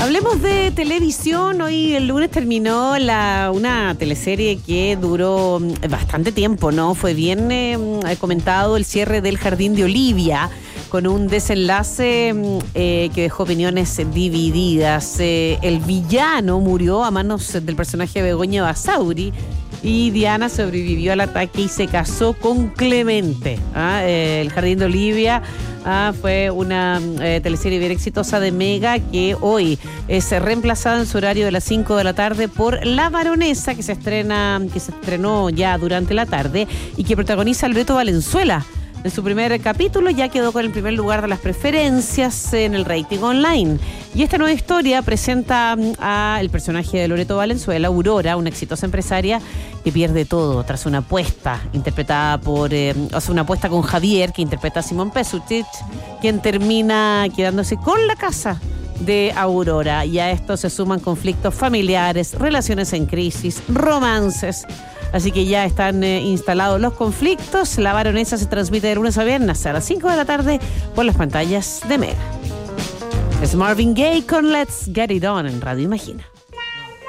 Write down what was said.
Hablemos de televisión. Hoy el lunes terminó una teleserie que duró bastante tiempo, ¿no? Fue bien comentado el cierre del Jardín de Olivia, con un desenlace que dejó opiniones divididas. El villano murió a manos del personaje Begoña Basauri y Diana sobrevivió al ataque y se casó con Clemente. El Jardín de Olivia fue una teleserie bien exitosa de Mega, que hoy es reemplazada en su horario de las 5 de la tarde por La Baronesa, que se estrenó ya durante la tarde y que protagoniza Loreto Valenzuela. En su primer capítulo ya quedó con el primer lugar de las preferencias en el rating online. Y esta nueva historia presenta al personaje de Loreto Valenzuela, Aurora, una exitosa empresaria que pierde todo tras una apuesta una apuesta con Javier, que interpreta a Simón Pesutic, quien termina quedándose con la casa de Aurora. Y a esto se suman conflictos familiares, relaciones en crisis, romances. Así que ya están instalados los conflictos. La Baronesa se transmite de lunes a viernes a las 5 de la tarde por las pantallas de Mega. Es Marvin Gaye con Let's Get It On en Radio Imagina.